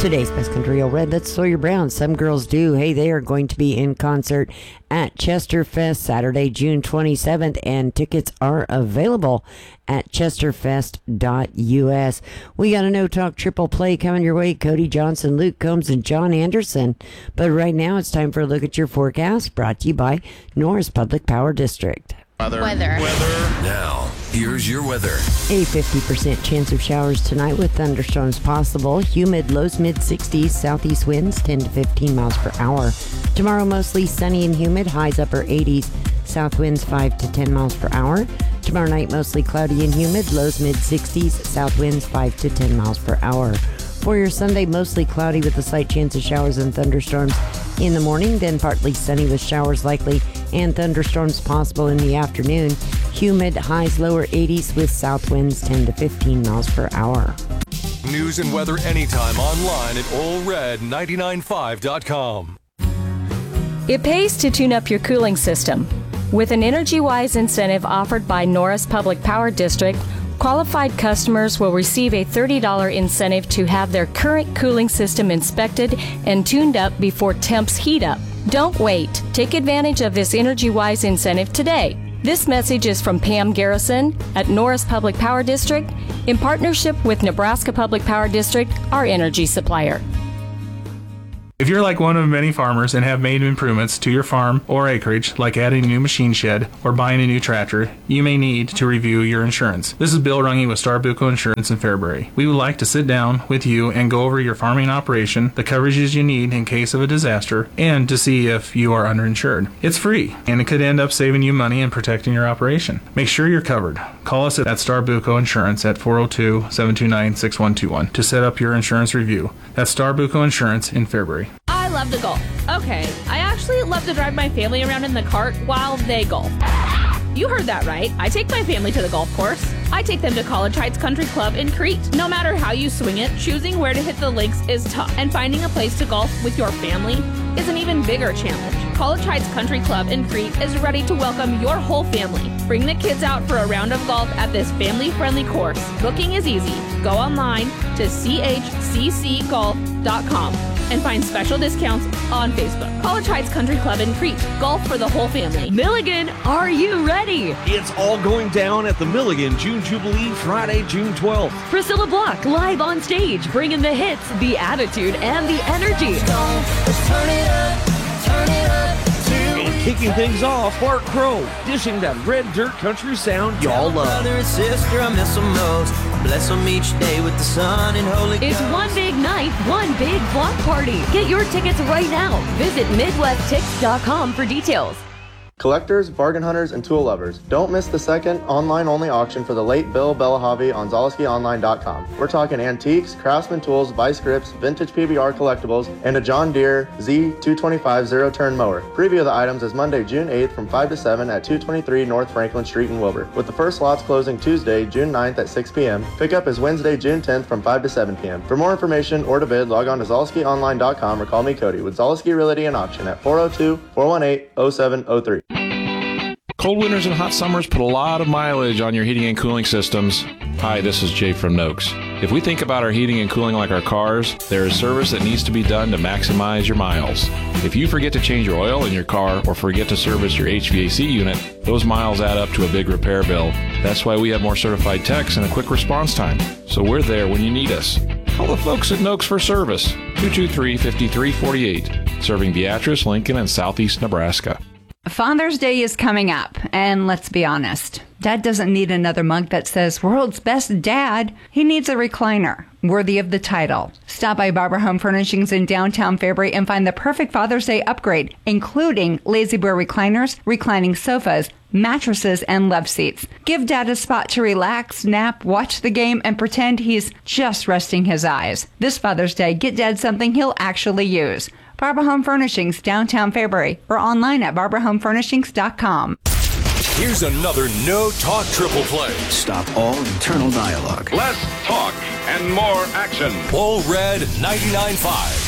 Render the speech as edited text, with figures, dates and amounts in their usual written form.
Today's Best Country Old Red, that's Sawyer Brown. Some Girls Do. Hey, they are going to be in concert at Chesterfest Saturday, June 27th, and tickets are available at chesterfest.us. We got a No Talk Triple Play coming your way. Cody Johnson, Luke Combs, and John Anderson. But right now, it's time for a look at your forecast, brought to you by Norris Public Power District. Weather. Now, here's your weather. A 50% chance of showers tonight with thunderstorms possible. Humid, lows mid-60s, southeast winds 10 to 15 miles per hour. Tomorrow, mostly sunny and humid, highs upper 80s, south winds 5 to 10 miles per hour. Tomorrow night, mostly cloudy and humid, lows mid-60s, south winds 5 to 10 miles per hour. For your Sunday, mostly cloudy with a slight chance of showers and thunderstorms in the morning, then partly sunny with showers likely and thunderstorms possible in the afternoon. Humid, highs lower 80s with south winds 10 to 15 miles per hour. News and weather anytime online at allred995.com. It pays to tune up your cooling system. With an EnergyWise incentive offered by Norris Public Power District, qualified customers will receive a $30 incentive to have their current cooling system inspected and tuned up before temps heat up. Don't wait. Take advantage of this EnergyWise incentive today. This message is from Pam Garrison at Norris Public Power District in partnership with Nebraska Public Power District, our energy supplier. If you're like one of many farmers and have made improvements to your farm or acreage, like adding a new machine shed or buying a new tractor, you may need to review your insurance. This is Bill Runge with Starbuco Insurance in Fairbury. We would like to sit down with you and go over your farming operation, the coverages you need in case of a disaster, and to see if you are underinsured. It's free, and it could end up saving you money and protecting your operation. Make sure you're covered. Call us at Starbuco Insurance at 402-729-6121 to set up your insurance review. That's Starbuco Insurance in Fairbury. I love to golf. Okay, I actually love to drive my family around in the cart while they golf. You heard that right. I take my family to the golf course. I take them to College Heights Country Club in Crete. No matter how you swing it, choosing where to hit the links is tough. And finding a place to golf with your family is an even bigger challenge. College Heights Country Club in Crete is ready to welcome your whole family. Bring the kids out for a round of golf at this family-friendly course. Booking is easy. Go online to chccgolf.com and find special discounts on Facebook. College Heights Country Club in Crete. Golf for the whole family. Milligan, are you ready? It's all going down at the Milligan June Jubilee, Friday, June 12th. Priscilla Block live on stage, bringing the hits, the attitude, and the energy. And kicking things off, Bart Crow, dishing that red dirt country sound y'all love. Brother and sister, I miss them most. Bless them each day with the sun and Holy Ghost. It's one big night, one big block party. Get your tickets right now. Visit MidwestTix.com for details. Collectors, bargain hunters, and tool lovers, don't miss the second online-only auction for the late Bill Belahavi on ZaleskiOnline.com. We're talking antiques, Craftsman tools, vice grips, vintage PBR collectibles, and a John Deere Z225 zero-turn mower. Preview of the items is Monday, June 8th from 5 to 7 at 223 North Franklin Street in Wilbur, with the first lots closing Tuesday, June 9th at 6 p.m. Pickup is Wednesday, June 10th from 5 to 7 p.m. For more information or to bid, log on to ZaleskiOnline.com or call me Cody with Zaleski Realty and Auction at 402-418-0703. Cold winters and hot summers put a lot of mileage on your heating and cooling systems. Hi, this is Jay from Noakes. If we think about our heating and cooling like our cars, there is service that needs to be done to maximize your miles. If you forget to change your oil in your car or forget to service your HVAC unit, those miles add up to a big repair bill. That's why we have more certified techs and a quick response time. So we're there when you need us. Call the folks at Noakes for service. 223-5348. Serving Beatrice, Lincoln, and Southeast Nebraska. Father's Day is coming up, and let's be honest. Dad doesn't need another mug that says, "World's Best Dad." He needs a recliner, worthy of the title. Stop by Barbara Home Furnishings in downtown Fairbury and find the perfect Father's Day upgrade, including Lazy Bear recliners, reclining sofas, mattresses, and love seats. Give Dad a spot to relax, nap, watch the game, and pretend he's just resting his eyes. This Father's Day, get Dad something he'll actually use. Barbara Home Furnishings, downtown Fairbury, or online at barbarahomefurnishings.com. Here's another No Talk Triple Play. Stop all internal dialogue. Less talk and more action. All Red 99.5.